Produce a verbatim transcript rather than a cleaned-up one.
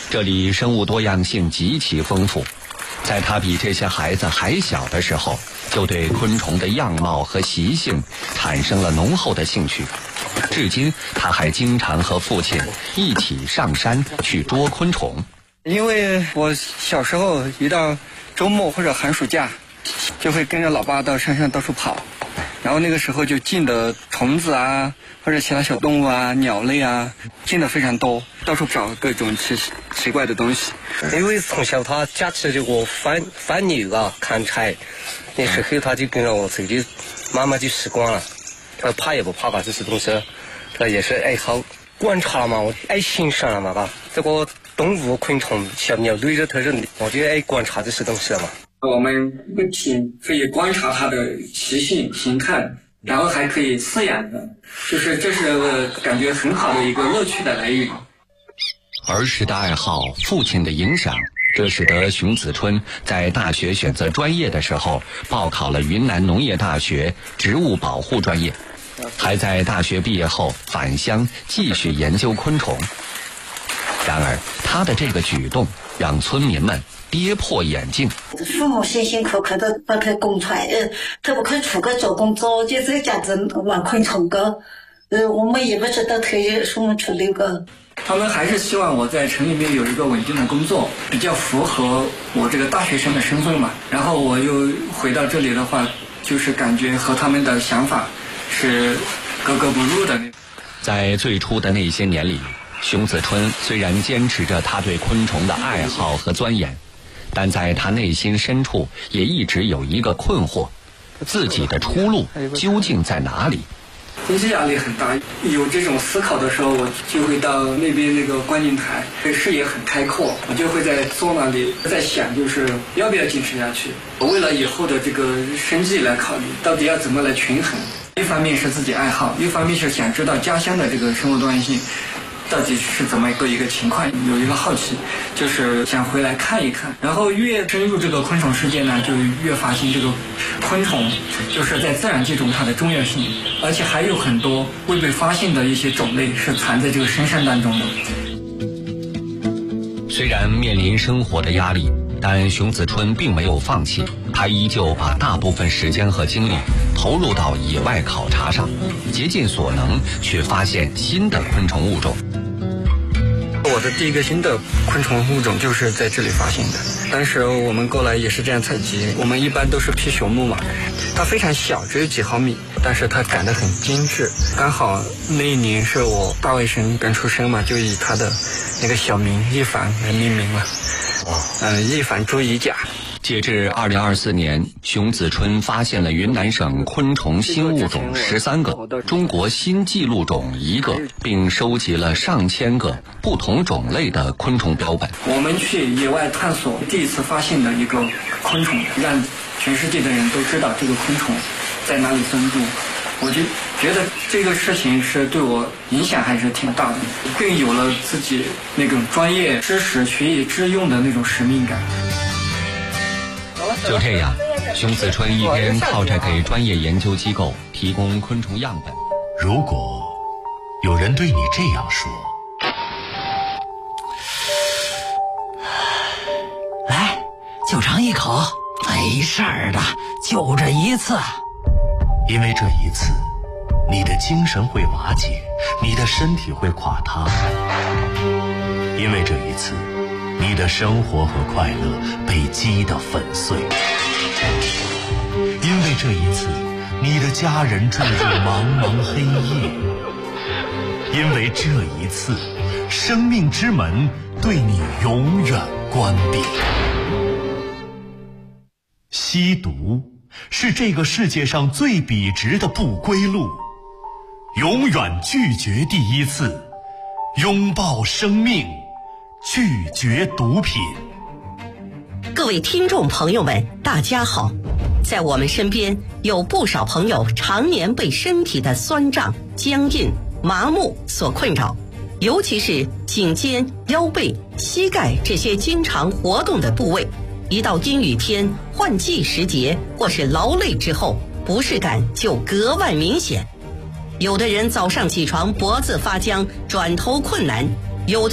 这里生物多样性极其丰富。在他比这些孩子还小的时候，就对昆虫的样貌和习性产生了浓厚的兴趣。至今，他还经常和父亲一起上山去捉昆虫。 因为我小时候一到周末或者寒暑假，就会跟着老爸到山上到处跑，然后那个时候就进的虫子啊，或者其他小动物啊、鸟类啊，进的非常多，到处找各种奇奇怪的东西。 因为从小他家吃这个番番牛啊、砍柴，那时候他就跟着我走，就慢慢就习惯了。他怕也不怕吧，这些东西，他也是爱好观察嘛，我爱欣赏了嘛吧。这个动物、昆虫、小鸟类的特征，我就爱观察这些东西了嘛。 我们不仅可以观察它的习性、形态，然后还可以饲养的，就是这是感觉很好的一个乐趣的来源。 儿时的爱好，父亲的影响，这使得熊子春在大学选择专业的时候，报考了云南农业大学植物保护专业，还在大学毕业后返乡继续研究昆虫。然而，他的这个举动让村民们跌破眼镜。 父母辛辛苦苦的把他供出来，呃，他不肯出去做工作，就在家子玩昆虫个，呃，我们也不知道他有什么出路个。 他们还是希望我在城里面有一个稳定的工作，比较符合我这个大学生的身份嘛。然后我又回到这里的话，就是感觉和他们的想法是格格不入的。 在最初的那些年里，熊子春虽然坚持着他对昆虫的爱好和钻研，但在他内心深处也一直有一个困惑：自己的出路究竟在哪里？ 经济压力很大，有这种思考的时候，我就会到那边那个观景台，视野很开阔，我就会在坐那里在想，就是要不要坚持下去。我为了以后的这个生计来考虑，到底要怎么来权衡。一方面是自己爱好，一方面是想知道家乡的这个生物多样性到底是怎么一个一个情况，有一个好奇，就是想回来看一看。然后越深入这个昆虫世界呢，就越发现这个昆虫就是在自然界中它的重要性，而且还有很多未被发现的一些种类是藏在这个深山当中的。 虽然面临生活的压力，但熊子春并没有放弃，他依旧把大部分时间和精力投入到野外考察上，竭尽所能去发现新的昆虫物种。 我的第一个新的昆虫物种就是在这里发现的。当时我们过来也是这样采集，我们一般都是劈熊木嘛，它非常小，只有几毫米，但是它赶得很精致。刚好那一年是我大外甥刚出生嘛，就以他的那个小名一凡来命名了。嗯，一凡朱夷甲。 截至二零二四年，熊子春发现了云南省昆虫新物种十三个，中国新纪录种一个，并收集了上千个不同种类的昆虫标本。 我们去野外探索，第一次发现的一个昆虫，让全世界的人都知道这个昆虫在哪里分布。我就觉得这个事情是对我影响还是挺大的，更有了自己那种专业知识学以致用的那种使命感。 就这样，熊子春一边靠着给专业研究机构提供昆虫样本。 如果有人对你这样说， 来，就尝一口，没事儿的，就这一次。 因为这一次，你的精神会瓦解，你的身体会垮塌。因为这一次，你的生活和快乐被击得粉碎。因为这一次，你的家人坠入茫茫黑夜。因为这一次，生命之门对你永远关闭。吸毒是这个世界上最笔直的不归路，永远拒绝第一次，拥抱生命，拒绝毒品。 各位听众朋友们，大家好。在我们身边有不少朋友常年被身体的酸胀、僵硬、麻木所困扰，尤其是颈肩、腰背、膝盖这些经常活动的部位，一到阴雨天、换季时节或是劳累之后，不适感就格外明显。有的人早上起床脖子发僵，转头困难，有的